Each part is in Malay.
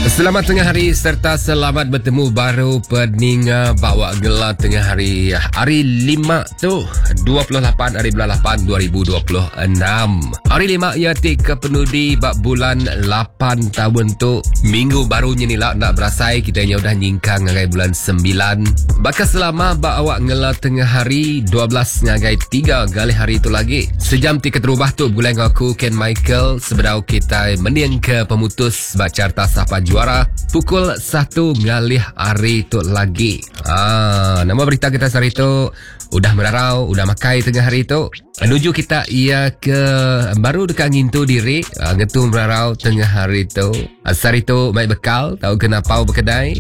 Selamat tengah hari serta selamat bertemu baru peninga bawa gelar tengah hari. Hari 5 tu 28 hari bulan 8 2026. Hari 5 ia tik penudi bak bulan 8 tahun tu. Minggu barunya ni lah nak berasai kita nya udah nyingkang ngagai bulan 9. Bakal selama bak awak ngelar tengah hari 12 ngagai 3 kali hari tu lagi. Sejam tik terubah tu bulan aku Ken Michael sebedau kita meniang ke pemutus bak carta sapa juara pukul 1 ngalih hari tu lagi. Nama berita kita hari tu udah merarau, udah makai tengah hari tu. Menuju kita ia ke baru dekat ngintu diri, ngetu merarau tengah hari tu. Asar itu mai bekal, tahu kenapa berkedai.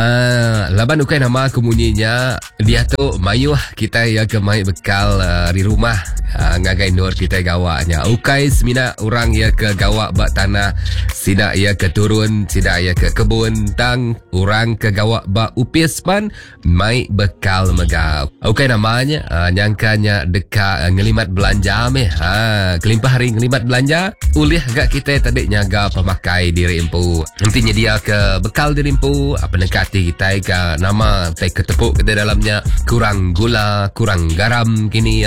Laban ukai nama kemunyinya dia tu mayuh kita ia ke mai bekal di rumah. Ngagai nur kita gawaknya. Ukai semina orang ia ke gawak bak tanah, sida ia ke turun, sida ia ke kebun, tang orang ke gawak bak upis pan mai bekal megau. Ukai namanya nyangkanya dekat ngelimat belanja meh. Kelimpah hari ngelimat belanja ulih gak kita tadi nyaga pemakai diri empu. Nantinya dia ke bekal diri empu apa nekati kita ke nama tai ketepuk kita dalamnya kurang gula, kurang garam kini.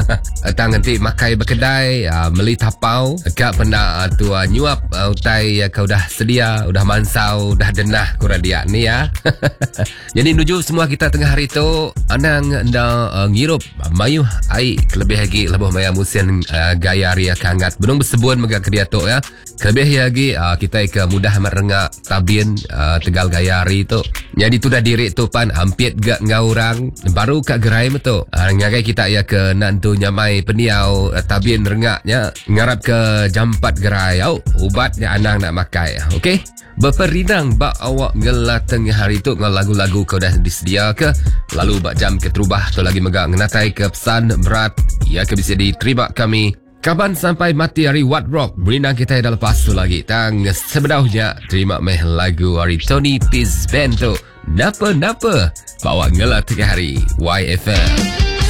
Tang nanti makai berkedai meli tapau gak pernah tua nyuap utai kau dah sedia, udah mansau, dah denah kurang dia ni ya. Jadi nuju semua kita tengah hari tu anang nda ngirup mayuh ai lebih lagi lebih maya musim gaya ria kangat benung bersebun mega ke dia tu ya. Lebih lagi kita ke mudah merengak tabin tegal gaya hari tu. Jadi tu dah diri tu pan hampir gak ngau orang baru kat gerai tu. Ngagai kita ya ke nantu nyamai peniau tabin rengaknya ngarap ke jam 4 gerai. Ubatnya anang nak makai. Okey. Berperinang bak awak ngelah tengah hari tu ngel lagu-lagu kau dah disedia ke? Lalu bak jam keterubah tu lagi megak ngenatai ke pesan berat ia ke bisa diterima kami. Kapan sampai mati hari What Rock berinang kita dah lepas tu lagi. Tang sebedaunya terima meh lagu hari Tony Piz Band tu. Napa bawa ngelah tengah hari YFM.